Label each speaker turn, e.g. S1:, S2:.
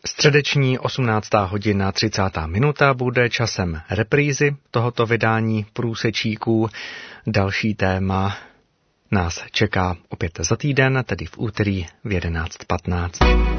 S1: Středeční 18:30 bude časem reprízy tohoto vydání Průsečíků. Další téma nás čeká opět za týden, tedy v úterý v 11:15.